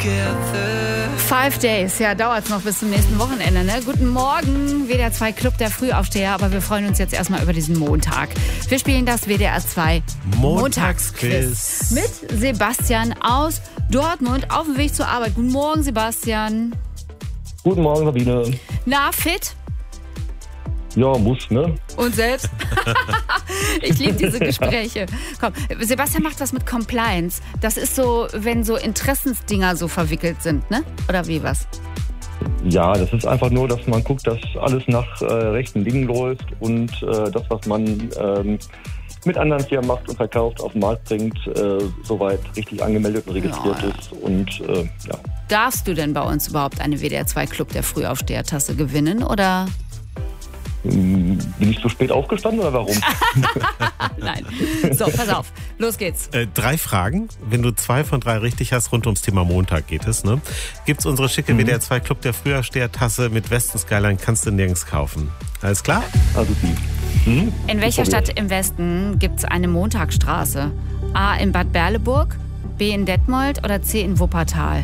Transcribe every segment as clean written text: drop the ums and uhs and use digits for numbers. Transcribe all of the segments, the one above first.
5 Days, ja, dauert es noch bis zum nächsten Wochenende, ne? Guten Morgen, WDR 2 Club der Frühaufsteher, aber wir freuen uns jetzt erstmal über diesen Montag. Wir spielen das WDR 2 Montagsquiz mit Sebastian aus Dortmund auf dem Weg zur Arbeit. Guten Morgen, Sebastian. Guten Morgen, Sabine. Na, fit? Ja, muss, ne? Und selbst? Ich liebe diese Gespräche. Komm, Sebastian macht was mit Compliance. Das ist so, wenn so Interessensdinger so verwickelt sind, ne? Oder wie was? Ja, das ist einfach nur, dass man guckt, dass alles nach rechten Dingen läuft und das, was man mit anderen Firmen macht und verkauft, auf den Markt bringt, soweit richtig angemeldet und registriert ist. Und ja. Darfst du denn bei uns überhaupt eine WDR 2 Club der Frühaufsteher-Tasse gewinnen, oder? Bin ich zu spät aufgestanden oder warum? Nein. So, pass auf. Los geht's. 3 Fragen. Wenn du 2 von 3 richtig hast, rund ums Thema Montag geht es, ne? Gibt's unsere schicke WDR 2 Club der Frühaufsteher-Tasse mit Westen Skyline, kannst du nirgends kaufen. Alles klar? Also die. In welcher Stadt im Westen gibt's eine Montagsstraße? A in Bad Berleburg, B in Detmold oder C in Wuppertal?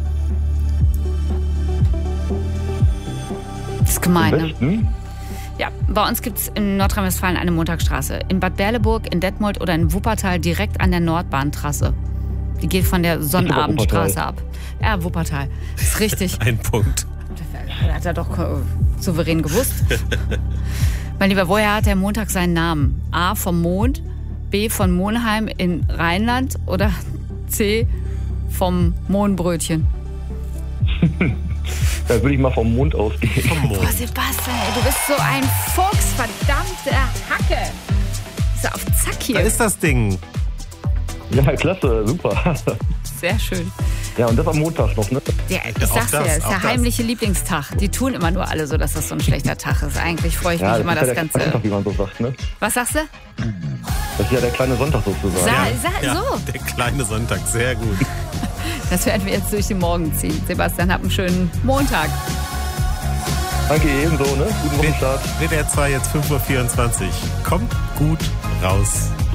Das ist gemein, ne? Ja, bei uns gibt es in Nordrhein-Westfalen eine Montagsstraße. In Bad Berleburg, in Detmold oder in Wuppertal direkt an der Nordbahntrasse. Die geht von der Sonnabendstraße ab. Ja, Wuppertal. Ist richtig. Ein Punkt. Das hat er doch souverän gewusst. Mein Lieber, woher hat der Montag seinen Namen? A vom Mond, B von Monheim in Rheinland oder C vom Mohnbrötchen? Da würde ich mal vom Mond ausgehen. Vom Mond. Oh, Sebastian, ey, du bist so ein Fuchs, verdammte Hacke. Bist du auf Zack hier? Da ist das Ding. Ja, klasse, super. Sehr schön. Ja, und das am Montag noch, ne? Ja, ich sag's dir, ist der das. heimliche Lieblingstag. Die tun immer nur alle so, dass das so ein schlechter Tag ist. Eigentlich freue ich mich immer das ja der Ganze. Sonntag, wie man so sagt, ne? Was sagst du? Das ist ja der kleine Sonntag sozusagen. So. Der kleine Sonntag, sehr gut. Das werden wir jetzt durch den Morgen ziehen. Sebastian, hab einen schönen Montag. Danke ebenso, ne? Guten Wochenstart. WDR 2 jetzt 5:24 Uhr. Kommt gut raus.